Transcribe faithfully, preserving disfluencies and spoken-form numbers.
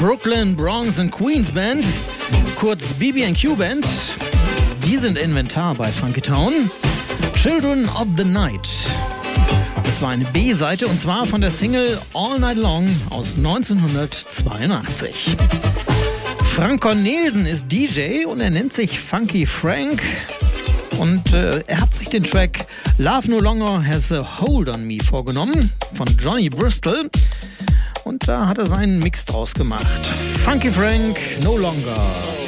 Brooklyn, Bronx und Queens Band, kurz B B and Q Band. Die sind Inventar bei Funky Town. Children of the Night. Das war eine B-Seite und zwar von der Single All Night Long aus neunzehnhundertzweiundachtzig. Frank Cornelsen ist D J und er nennt sich Funky Frank. Und äh, er hat sich den Track Love No Longer Has a Hold on Me vorgenommen von Johnny Bristol. Und da hat er seinen Mix draus gemacht. Funky Frank, No Longer.